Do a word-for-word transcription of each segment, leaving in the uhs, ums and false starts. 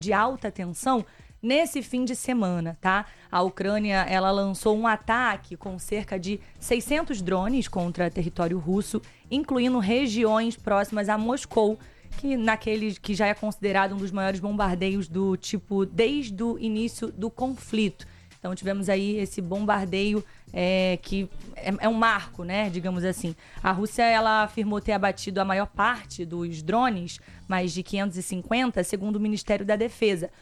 de alta tensão nesse fim de semana, tá? A Ucrânia, ela lançou um ataque com cerca de seiscentos drones contra território russo, incluindo regiões próximas a Moscou, que naquele que já é considerado um dos maiores bombardeios do tipo desde o início do conflito. Então tivemos aí esse bombardeio é, que é, é um marco, né, digamos assim. A Rússia, ela afirmou ter abatido a maior parte dos drones, mais de quinhentos e cinquenta, segundo o Ministério da Defesa.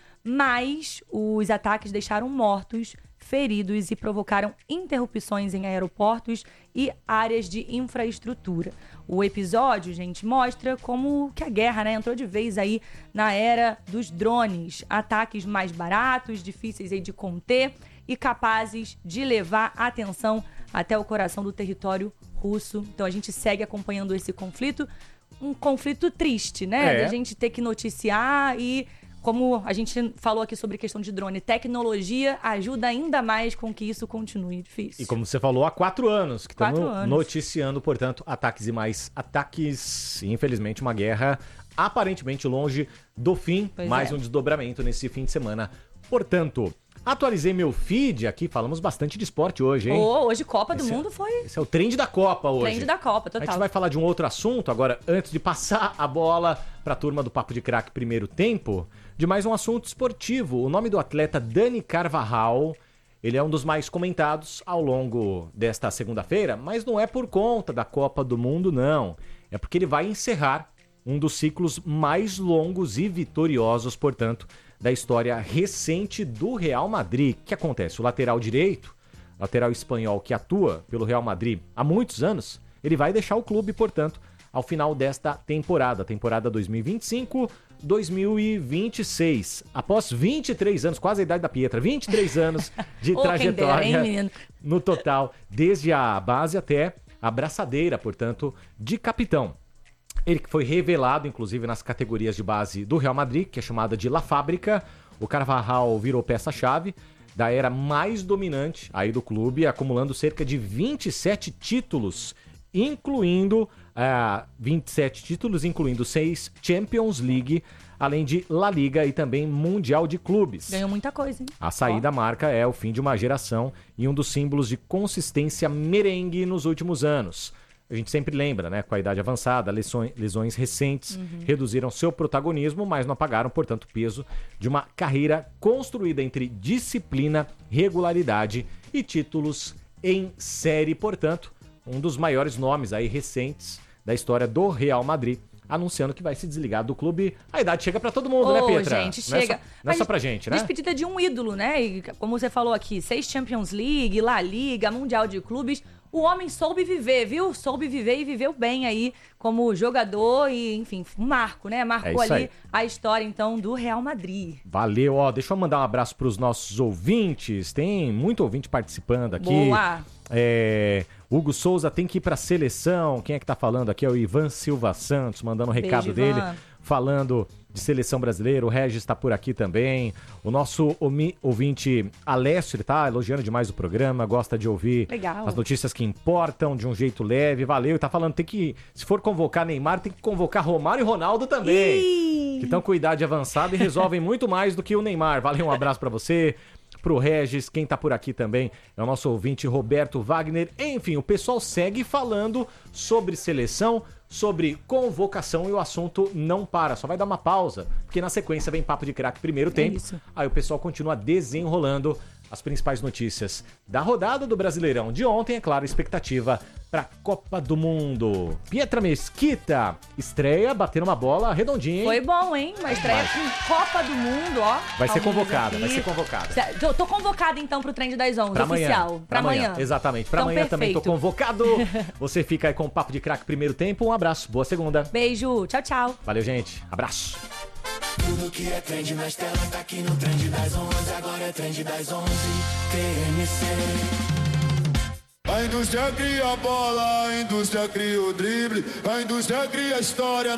Mas os ataques deixaram mortos, feridos e provocaram interrupções em aeroportos e áreas de infraestrutura. O episódio, gente, mostra como que a guerra, né, entrou de vez aí na era dos drones. Ataques mais baratos, difíceis aí de conter e capazes de levar a atenção até o coração do território russo. Então a gente segue acompanhando esse conflito. Um conflito triste, né? É. Da gente ter que noticiar e... Como a gente falou aqui sobre questão de drone, tecnologia ajuda ainda mais com que isso continue difícil. E como você falou, há quatro anos que Quatro estamos anos. noticiando, portanto, ataques e mais ataques. Infelizmente, uma guerra aparentemente longe do fim. Pois mais é. um desdobramento nesse fim de semana. Portanto, atualizei meu feed aqui. Falamos bastante de esporte hoje, hein? Oh, hoje Copa do Esse é- Mundo foi Esse é o trend da Copa hoje. trend da Copa, A total. gente vai falar de um outro assunto agora, antes de passar a bola para a turma do Papo de Craque Primeiro Tempo, de mais um assunto esportivo. O nome do atleta Dani Carvajal, ele é um dos mais comentados ao longo desta segunda-feira, mas não é por conta da Copa do Mundo, não. É porque ele vai encerrar um dos ciclos mais longos e vitoriosos, portanto, da história recente do Real Madrid. O que acontece? O lateral direito, lateral espanhol que atua pelo Real Madrid há muitos anos, ele vai deixar o clube, portanto, ao final desta temporada, temporada dois mil e vinte e cinco, dois mil e vinte e seis. Após vinte e três anos, quase a idade da Pietra, vinte e três anos de Ô, quem trajetória dera, hein, menino? no total, desde a base até a braçadeira, portanto, de capitão. Ele que foi revelado, inclusive, nas categorias de base do Real Madrid, que é chamada de La Fábrica. O Carvajal virou peça-chave da era mais dominante aí do clube, acumulando cerca de vinte e sete títulos, incluindo uh, vinte e sete títulos, incluindo seis Champions League, além de La Liga e também Mundial de Clubes. Ganhou muita coisa, hein? A saída marca é o fim de uma geração e um dos símbolos de consistência merengue nos últimos anos. A gente sempre lembra, né? Com a idade avançada, lesões, lesões recentes Uhum. reduziram seu protagonismo, mas não apagaram, portanto, o peso de uma carreira construída entre disciplina, regularidade e títulos em série. Portanto, um dos maiores nomes aí recentes da história do Real Madrid, anunciando que vai se desligar do clube. A idade chega pra todo mundo, Ô, né, Pietra? gente, Não é chega. só, não é só Mas pra gente, né? Despedida de um ídolo, né? E como você falou aqui, seis Champions League, La Liga, Mundial de Clubes. O homem soube viver, viu? Soube viver e viveu bem aí como jogador e, enfim, um marco, né? Marcou É isso ali aí. a história, então, do Real Madrid. Valeu, ó, deixa eu mandar um abraço pros nossos ouvintes, tem muito ouvinte participando aqui. Boa! É, Hugo Souza tem que ir pra seleção, quem é que tá falando aqui é o Ivan Silva Santos, mandando um recado Beijo, dele, Ivan. falando de seleção brasileira, o Regis tá por aqui também, o nosso omi- ouvinte Alessio, ele tá elogiando demais o programa, gosta de ouvir Legal. as notícias que importam de um jeito leve, valeu, e tá falando, tem que, se for convocar Neymar, tem que convocar Romário e Ronaldo também. Ih! Que estão com idade avançada e resolvem muito mais do que o Neymar. Valeu, um abraço pra você, pro Regis, quem tá por aqui também é o nosso ouvinte Roberto Wagner. Enfim, o pessoal segue falando sobre seleção, sobre convocação e o assunto não para, só vai dar uma pausa, porque na sequência vem Papo de Craque Primeiro Tempo. isso. Aí o pessoal continua desenrolando as principais notícias da rodada do Brasileirão de ontem, é claro, expectativa para Copa do Mundo. Pietra Mesquita estreia batendo uma bola redondinha, hein? Foi bom, hein? Uma estreia com Copa do Mundo, ó. Vai ser Palminhas convocada, aqui. vai ser convocada. Cê- Tô, tô convocada, então, pro Trend das onze, Pra amanhã. oficial. Pra amanhã. Exatamente. Pra Então, amanhã também tô perfeito. convocado. Você fica aí com o Papo de Craque Primeiro Tempo. Um abraço. Boa segunda. Beijo. Tchau, tchau. Valeu, gente. Abraço. Tudo que é trend nas telas tá aqui no Trend das onze. Agora é Trend das onze, T M C. A indústria cria a bola, a indústria cria o drible, a indústria cria a história.